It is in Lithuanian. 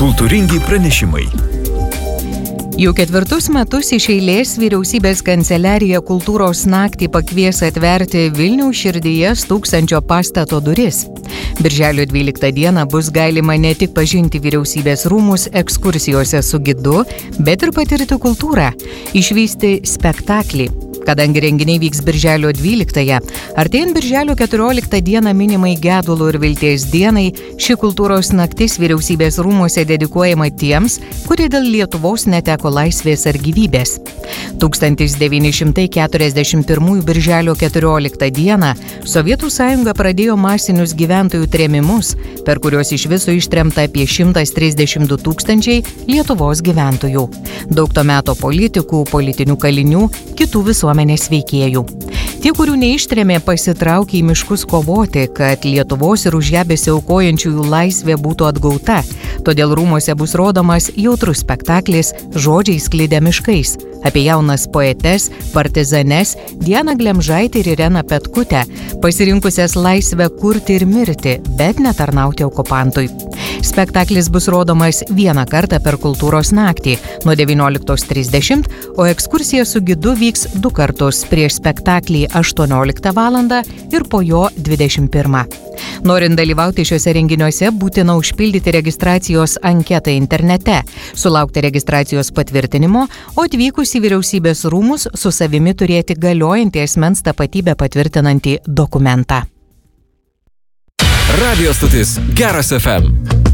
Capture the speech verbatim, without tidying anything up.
Kultūringi pranešimai. Jau ketvirtus metus iš eilės vyriausybės kanceliarija kultūros naktį pakvies atverti Vilniaus širdyje stūksančio pastato duris. Birželio dvyliktą dieną bus galima ne tik pažinti vyriausybės rūmus ekskursijose su gidu, bet ir patirti kultūrą, išvysti spektaklį. Kadangi renginiai vyks birželio dvyliktąją, artėjant birželio keturioliktą dieną minimai gedulo ir vilties dienai, ši kultūros naktis vyriausybės rūmuose dedikuojama tiems, kurie dėl Lietuvos neteko laisvės ar gyvybės. tūkstantis devyni šimtai keturiasdešimt pirmųjų birželio keturioliktą dieną Sovietų sąjunga pradėjo masinius gyventojų trėmimus, per kuriuos iš viso ištremta apie šimtas trisdešimt du tūkstančiai Lietuvos gyventojų. Daug to meto politikų, politinių kalinių, kitų visuomenės veikėjų. Tie, kurių neištrėmė, pasitraukė į miškus kovoti, kad Lietuvos ir už ją besiaukojančiųjų laisvė būtų atgauta. Todėl rūmuose bus rodomas jautrus spektaklis Žodžiai sklidę miškais apie jaunas poetes, partizanes Dianą Glemžaitę ir Ireną Petkutę, pasirinkusias laisvę kurti ir mirti, bet netarnauti okupantui. Spektaklis bus rodomas vieną kartą per kultūros naktį nuo devynioliktos trisdešimt, o ekskursija su gidu vyks du kartus prieš spektaklį aštuonioliktą valandą ir po jo dvidešimt pirmą. Norint dalyvauti šiuose renginiuose, būtina užpildyti registracijos anketą internete, sulaukti registracijos patvirtinimo, o atvykus į vyriausybės rūmus su savimi turėti galiojantį asmens tapatybę patvirtinantį dokumentą. Radio stotis Geras F M.